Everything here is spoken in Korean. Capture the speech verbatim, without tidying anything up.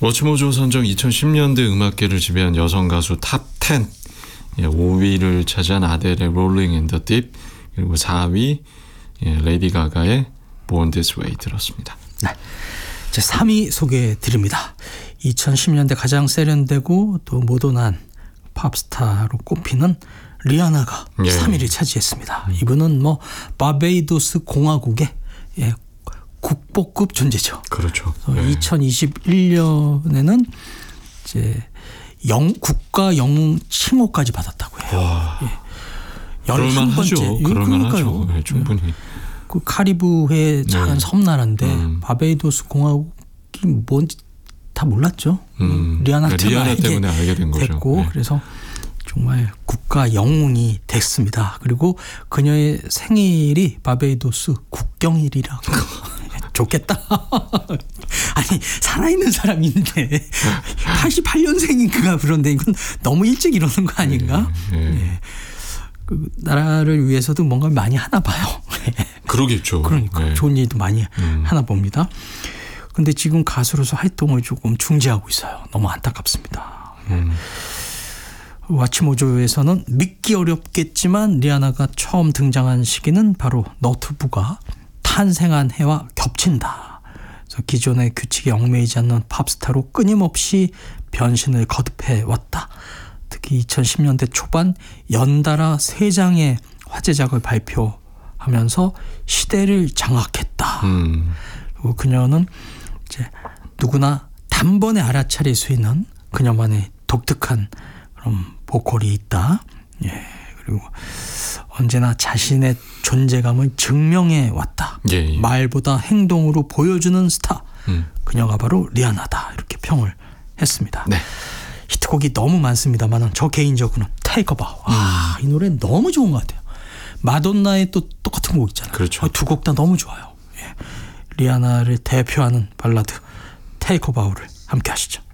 워치모조 선정 이천십 년대 음악계를 지배한 여성 가수 탑 텐 예, 오 위를 차지한 아델의 Rolling in the Deep 그리고 사 위 예, 레이디 가가의 Born This Way 들었습니다. 네. 자, 삼 위 소개해 드립니다. 이천십 년대 가장 세련되고 또 모던한 팝스타로 꼽히는 리아나가 예. 삼 위를 차지했습니다. 음. 이분은 뭐 바베이도스 공화국의 예, 국보급 존재죠. 그렇죠. 네. 이천이십일 년에는 이제 영, 국가 영웅 칭호까지 받았다고 해요. 예. 열한 번째. 그럴만하죠. 네, 충분히. 그 카리브해 작은 네. 섬나라인데 음. 바베이도스 공화국이 뭔지 다 몰랐죠. 음. 리아나, 그러니까 리아나 때문에 알게 된 거죠. 됐고 네. 그래서 정말 국가 영웅이 됐습니다. 그리고 그녀의 생일이 바베이도스 국경일이라고. 좋겠다. 아니 살아있는 사람인데 팔십팔 년생인가 그런데 이건 너무 일찍 이러는 거 아닌가? 네, 네. 네. 그 나라를 위해서도 뭔가 많이 하나 봐요. 그러겠죠. 그러니까 네. 좋은 일도 많이 음. 하나 봅니다. 근데 지금 가수로서 활동을 조금 중지하고 있어요. 너무 안타깝습니다. 음. 와치모조에서는 믿기 어렵겠지만 리아나가 처음 등장한 시기는 바로 너튜브가 탄생한 해와 겹친다. 그래서 기존의 규칙에 얽매이지 않는 팝스타로 끊임없이 변신을 거듭해 왔다. 특히 이천십 년대 초반 연달아 세 장의 화제작을 발표하면서 시대를 장악했다. 음. 그리고 그녀는 이제 누구나 단번에 알아차릴 수 있는 그녀만의 독특한 그런 보컬이 있다. 예. 그리고 언제나 자신의 존재감을 증명해 왔다. 예, 예. 말보다 행동으로 보여주는 스타. 음. 그녀가 바로 리아나다. 이렇게 평을 했습니다. 네. 히트곡이 너무 많습니다만 저 개인적으로는 Take a Bow. 음. 아, 이 노래 너무 좋은 것 같아요. 마돈나의 또 똑같은 곡 있잖아요. 그렇죠. 두 곡 다 너무 좋아요. 예. 리아나를 대표하는 발라드 Take a Bow를 함께 하시죠.